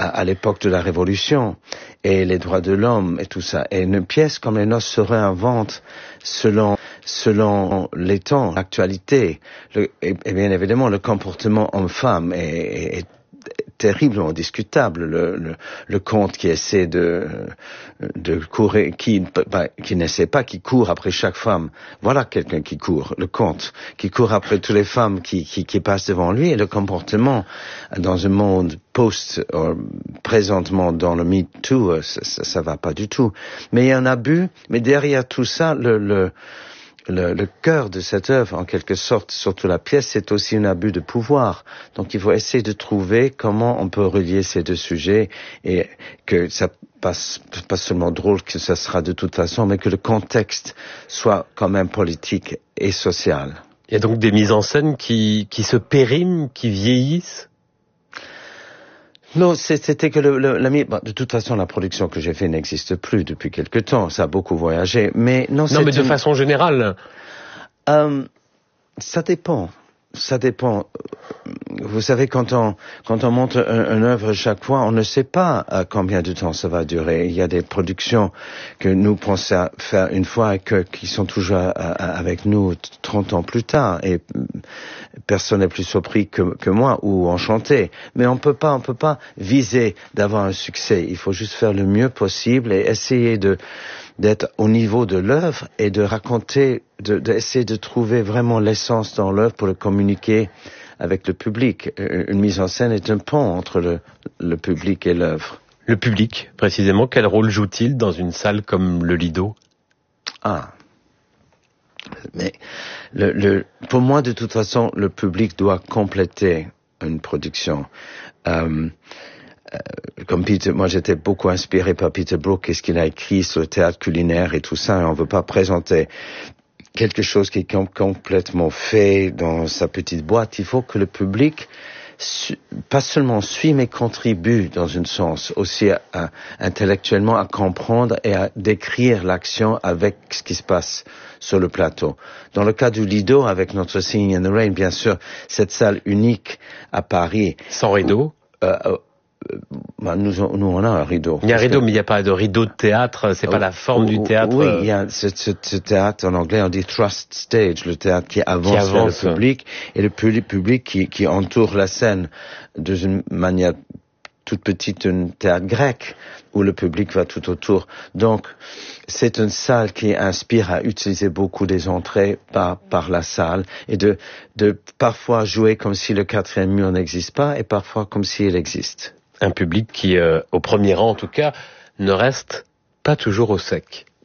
à l'époque de la Révolution et les droits de l'homme et tout ça. Et une pièce comme Les Noces se réinvente selon les temps, l'actualité. Et bien évidemment, le comportement homme-femme est terriblement discutable. Le conte qui essaie de courir, qui n'essaie pas, qui court après chaque femme. Voilà quelqu'un qui court, le conte, qui court après toutes les femmes qui passent devant lui. Et le comportement dans un monde présentement dans le Me Too, ça va pas du tout. Mais il y a un abus, mais derrière tout ça, le cœur de cette œuvre, en quelque sorte, surtout la pièce, c'est aussi un abus de pouvoir. Donc il faut essayer de trouver comment on peut relier ces deux sujets et que ça passe pas seulement drôle, que ça sera de toute façon, mais que le contexte soit quand même politique et social. Il y a donc des mises en scène qui se périment, qui vieillissent? Non, c'était que de toute façon, la production que j'ai faite n'existe plus depuis quelque temps. Ça a beaucoup voyagé, mais non. Non, mais de façon générale. Ça dépend. Ça dépend. Vous savez, quand on monte une œuvre chaque fois, on ne sait pas combien de temps ça va durer. Il y a des productions que nous pensons faire une fois et qui sont toujours avec nous 30 ans plus tard. Et personne n'est plus surpris que moi ou enchanté. Mais on peut pas viser d'avoir un succès. Il faut juste faire le mieux possible et essayer d'être au niveau de l'œuvre et de raconter, d'essayer de trouver vraiment l'essence dans l'œuvre pour le communiquer avec le public. Une mise en scène est un pont entre le public et l'œuvre. Le public, précisément, quel rôle joue-t-il dans une salle comme le Lido? Mais pour moi, de toute façon, le public doit compléter une production. Comme moi j'étais beaucoup inspiré par Peter Brook et ce qu'il a écrit sur le théâtre culinaire et tout ça, et on veut pas présenter quelque chose qui est complètement fait dans sa petite boîte. Il faut que le public pas seulement suit, mais contribue dans un sens, aussi intellectuellement à comprendre et à décrire l'action avec ce qui se passe sur le plateau. Dans le cas du Lido, avec notre Singing in the Rain, bien sûr, cette salle unique à Paris. Sans rideau? Nous, on a un rideau. Il y a un rideau, mais il n'y a pas de rideau de théâtre, c'est pas la forme du théâtre. Oui, il y a ce théâtre, en anglais, on dit thrust stage, le théâtre qui avance vers le public, et le public qui entoure la scène d'une manière toute petite, un théâtre grec, où le public va tout autour. Donc, c'est une salle qui inspire à utiliser beaucoup des entrées par la salle, et de parfois jouer comme si le quatrième mur n'existe pas, et parfois comme s'il existe. Un public qui, au premier rang en tout cas, ne reste pas toujours au sec.